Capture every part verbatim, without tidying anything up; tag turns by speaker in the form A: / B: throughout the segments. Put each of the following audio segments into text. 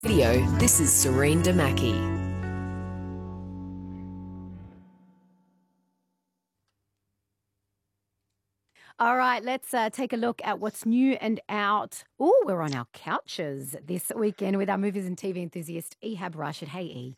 A: Radio, this is Serene Damaki.
B: All right, let's uh, take a look at what's new and out. Oh, we're on our couches this weekend with our movies and T V enthusiast, Ehab Rashid. Hey, E.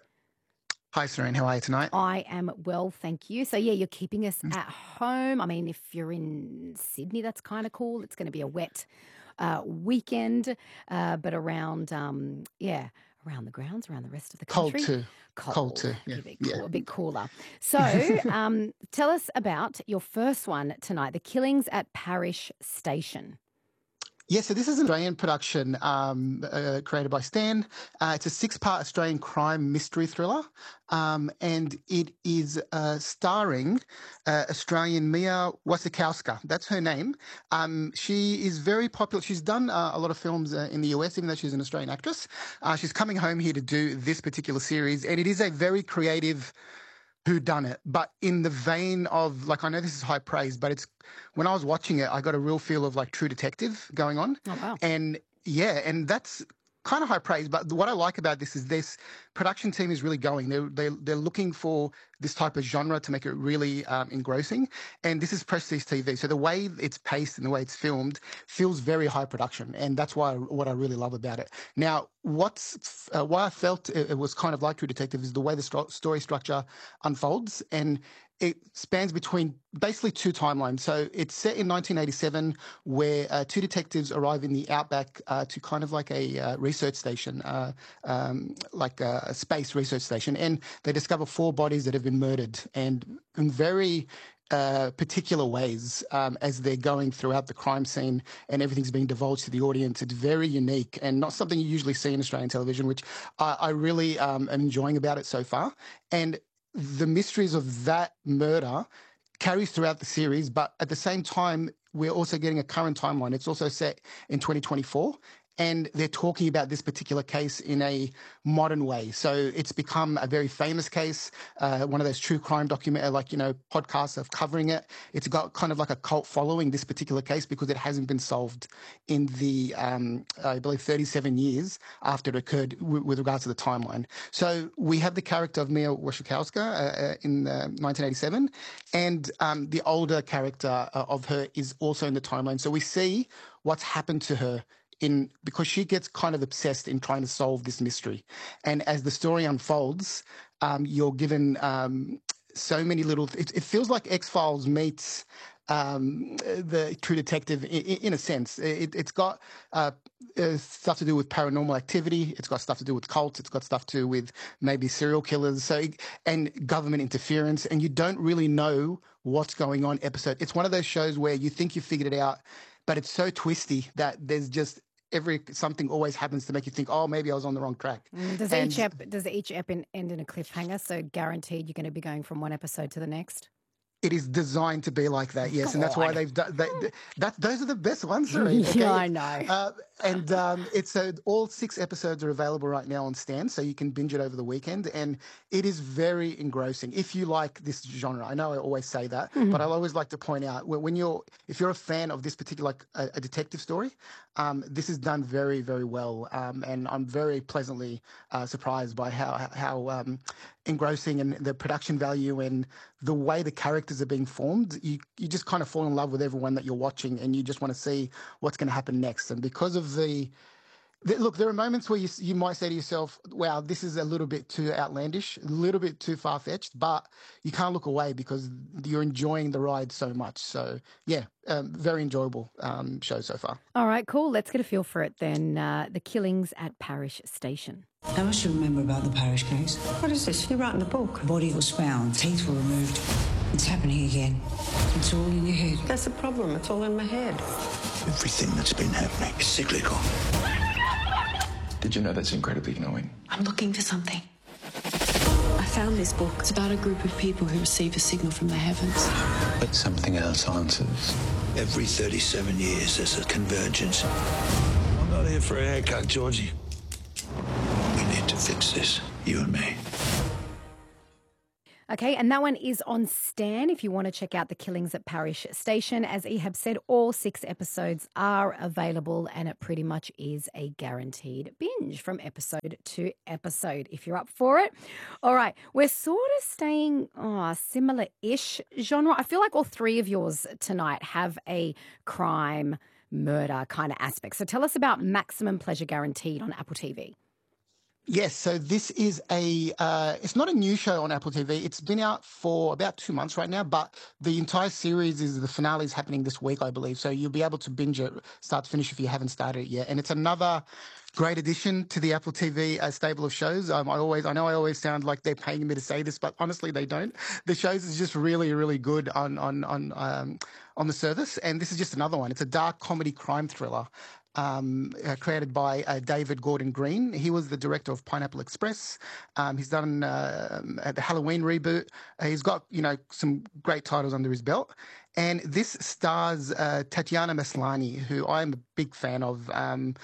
C: Hi, Serene. How are you tonight?
B: I am well, thank you. So, yeah, you're keeping us at home. I mean, if you're in Sydney, that's kind of cool. It's going to be a wet uh, weekend, uh, but around, um, yeah, around the grounds, around the rest of the country.
C: Cold too.
B: Cold,
C: Cold too. Yeah.
B: A bit,
C: yeah.
B: cool, a bit cooler. So, um, tell us about your first one tonight, The Killings at Parish Station.
C: Yeah, so this is an Australian production um, uh, created by Stan. Uh, it's a six-part Australian crime mystery thriller, um, and it is uh, starring uh, Australian Mia Wasikowska. That's her name. Um, she is very popular. She's done uh, a lot of films uh, in the U S, even though she's an Australian actress. Uh, she's coming home here to do this particular series, and it is a very creative who done it, but in the vein of, like, I know this is high praise, but it's, when I was watching it, I got a real feel of like True Detective going on.
B: Oh, wow.
C: And yeah, and that's kind of high praise, but what I like about this is this production team is really going. They're, they're, they're looking for this type of genre to make it really um, engrossing. And this is Prestige T V. So the way it's paced and the way it's filmed feels very high production. And that's why what I really love about it. Now, what's uh, why I felt it, it was kind of like True Detective is the way the st- story structure unfolds. And it spans between basically two timelines. So it's set in nineteen eighty-seven, where uh, two detectives arrive in the outback uh, to kind of like a uh, research station, uh, um, like a, a space research station, and they discover four bodies that have been murdered, and in very uh, particular ways um, as they're going throughout the crime scene, and everything's being divulged to the audience. It's very unique and not something you usually see in Australian television, which I, I really um, am enjoying about it so far. And the mysteries of that murder carries throughout the series, but at the same time, we're also getting a current timeline. It's also set in twenty twenty-four, and they're talking about this particular case in a modern way. So it's become a very famous case, uh, one of those true crime document, like, you know, podcasts of covering it. It's got kind of like a cult following, this particular case, because it hasn't been solved in the, um, I believe, thirty-seven years after it occurred w- with regards to the timeline. So we have the character of Mia Wasikowska uh, in uh, nineteen eighty-seven, and um, the older character uh, of her is also in the timeline. So we see what's happened to her in because she gets kind of obsessed in trying to solve this mystery. And as the story unfolds, um, you're given um, so many little... It, it feels like X-Files meets um, the True Detective in, in a sense. It, it's got uh, uh, stuff to do with paranormal activity. It's got stuff to do with cults. It's got stuff to do with maybe serial killers so and government interference. And you don't really know what's going on episode. It's one of those shows where you think you figured it out, but it's so twisty that there's just every something always happens to make you think, oh, maybe I was on the wrong track.
B: Mm, does
C: And
B: each ep does each ep in, end in a cliffhanger? So guaranteed you're going to be going from one episode to the next.
C: it is designed to be like that, yes, and that's why
B: God.
C: they've done they, they- that. Those are the best ones, Serene. Okay?
B: Yeah, I know.
C: Uh, and um, it's uh, all six episodes are available right now on Stan, so you can binge it over the weekend, and it is very engrossing if you like this genre. I know I always say that, but I always like to point out when when you're if you're a fan of this particular like a, a detective story, um, this is done very very well, um, and I'm very pleasantly uh, surprised by how how um, engrossing and the production value and the way the characters are being formed. You you just kind of fall in love with everyone that you're watching, and you just want to see what's going to happen next. And because of the, the look, there are moments where you you might say to yourself, "Wow, this is a little bit too outlandish, a little bit too far fetched," but you can't look away because you're enjoying the ride so much. So yeah, um, very enjoyable um, show so far.
B: All right, cool. Let's get a feel for it then. Uh, The Killings at Parish Station.
D: How much do you remember about the parish case?
E: What is this? You're writing a book.
D: The body was found, teeth were removed. It's happening again. It's all in your head.
E: That's the problem. It's all in my head.
F: Everything that's been happening is cyclical.
G: Did you know that's incredibly annoying?
H: I'm looking for something. I found this book. It's about a group of people who receive a signal from the heavens.
F: But something else answers. Every thirty-seven years, there's a convergence. I'm not here for a haircut, Georgie. We need to fix this, you and me.
B: Okay, and that one is on Stan if you want to check out The Killings at Parish Station. As Ehab said, all six episodes are available and it pretty much is a guaranteed binge from episode to episode if you're up for it. All right, we're sort of staying oh, similar-ish genre. I feel like all three of yours tonight have a crime, murder kind of aspect. So tell us about Maximum Pleasure Guaranteed on Apple T V.
C: Yes, so this is a, uh, it's not a new show on Apple T V. It's been out for about two months right now, but the entire series is, the finale is happening this week, I believe. So you'll be able to binge it start to finish if you haven't started it yet. And it's another great addition to the Apple T V uh, stable of shows. Um, I always, I know I always sound like they're paying me to say this, but honestly, they don't. The shows is just really, really good on, on, on, um, on the service. And this is just another one. It's a dark comedy crime thriller. Um, uh, created by uh, David Gordon Green. He was the director of Pineapple Express. Um, he's done uh, the Halloween reboot. Uh, he's got, you know, some great titles under his belt. And this stars uh, Tatiana Maslany, who I'm a big fan of. Um,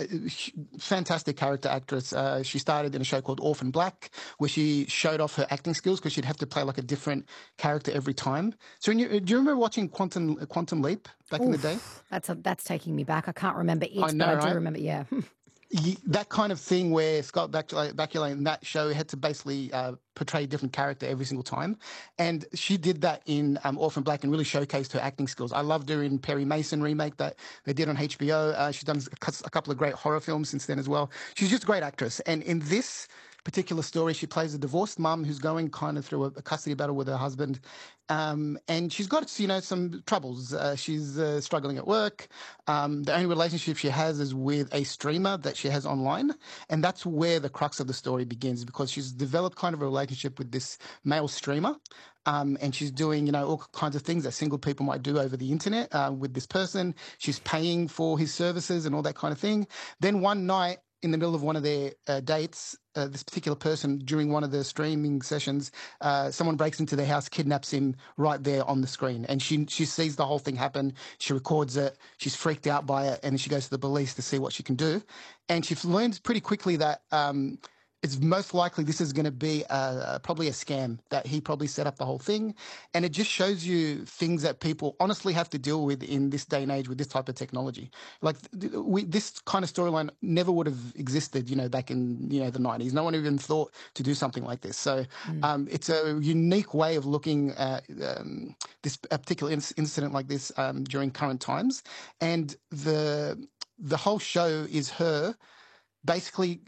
C: fantastic character actress. Uh, she started in a show called Orphan Black, where she showed off her acting skills because she'd have to play like a different character every time. So, you, do you remember watching Quantum Quantum Leap back Oof, in the day?
B: That's a, that's taking me back. I can't remember it,
C: I know,
B: but I
C: right?
B: do remember. Yeah.
C: That kind of thing where Scott Bakula in that show had to basically uh, portray a different character every single time. And she did that in um, Orphan Black and really showcased her acting skills. I loved her in Perry Mason remake that they did on H B O. Uh, she's done a couple of great horror films since then as well. She's just a great actress. And in this particular story, she plays a divorced mum who's going kind of through a, a custody battle with her husband. Um, and she's got, you know, some troubles. Uh, she's uh, struggling at work. Um, the only relationship she has is with a streamer that she has online. And that's where the crux of the story begins, because she's developed kind of a relationship with this male streamer. Um, and she's doing, you know, all kinds of things that single people might do over the internet uh, with this person. She's paying for his services and all that kind of thing. Then one night, in the middle of one of their uh, dates, uh, this particular person, during one of the streaming sessions, uh, someone breaks into their house, kidnaps him right there on the screen. And she she sees the whole thing happen. She records it. She's freaked out by it. And then she goes to the police to see what she can do. And she learns pretty quickly that um, it's most likely this is going to be a, probably a scam, that he probably set up the whole thing. And it just shows you things that people honestly have to deal with in this day and age with this type of technology. Like we, this kind of storyline never would have existed, you know, back in, you know, the nineties. No one even thought to do something like this. So mm. um, it's a unique way of looking at um, this a particular inc- incident like this um, during current times. And the the whole show is her basically...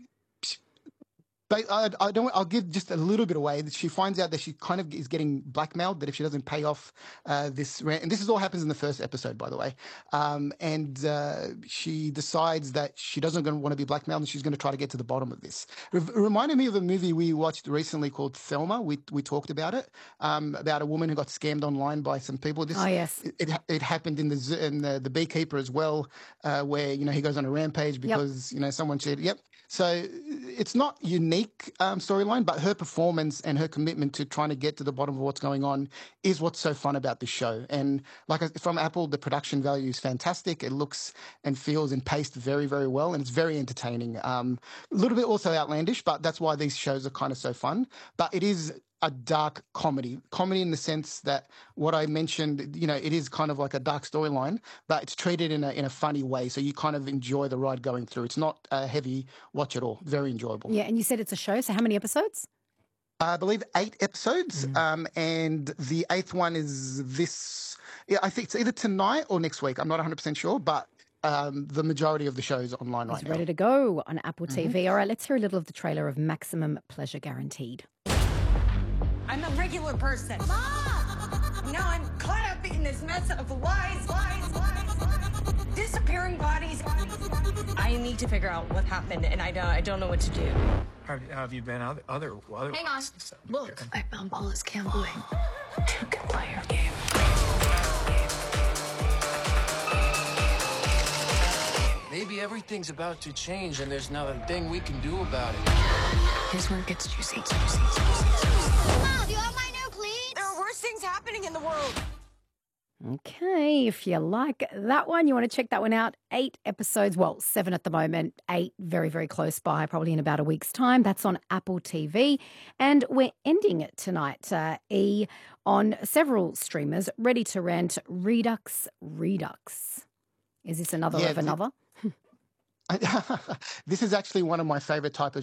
C: I, I don't. I'll give just a little bit away. That she finds out that she kind of is getting blackmailed. That if she doesn't pay off uh, this rent, and this is all happens in the first episode, by the way. Um, and uh, she decides that she doesn't want to be blackmailed, and she's going to try to get to the bottom of this. It reminded me of a movie we watched recently called Thelma. We we talked about it um, about a woman who got scammed online by some people. This,
B: oh yes,
C: it, it it happened in the in the, the Beekeeper as well, uh, where you know he goes on a rampage because yep. you know someone said yep. So it's not unique um, storyline, but her performance and her commitment to trying to get to the bottom of what's going on is what's so fun about this show. And like from Apple, the production value is fantastic. It looks and feels and paced very, very well, and it's very entertaining. Um, a little bit also outlandish, but that's why these shows are kind of so fun. But it is a dark comedy, comedy in the sense that what I mentioned, you know, it is kind of like a dark storyline, but it's treated in a in a funny way. So you kind of enjoy the ride going through. It's not a heavy watch at all. Very enjoyable.
B: Yeah, and you said it's a show. So how many episodes?
C: I believe eight episodes, mm. um, and the eighth one is this. Yeah, I think it's either tonight or next week. I'm not one hundred percent sure, but. Um, the majority of the show is online right
B: it's
C: now.
B: Ready to go on Apple T V.
C: Mm-hmm.
B: All right, let's hear a little of the trailer of Maximum Pleasure Guaranteed.
I: I'm a regular person. Mom! Now I'm caught up in this mess of lies, lies, lies, lies. Disappearing bodies. I need to figure out what happened, and I don't, I don't know what to do.
J: How have you been? Other, other, other
H: Hang on. Look, I found Wallace Campbell. Two can play your game.
K: Maybe everything's about to change and there's not a thing we can do about it.
H: Here's where it gets juicy.
I: Mom, do you have my new cleats? There are worse things happening in the world.
B: Okay, if you like that one, you want to check that one out. Eight episodes, well, seven at the moment, eight very, very close by, probably in about a week's time. That's on Apple T V. And we're ending it tonight, uh, E, on several streamers. Ready to Rent, Redux, Redux. Is this another
C: Yeah,
B: of
C: th-
B: another?
C: This is actually one of my favorite type of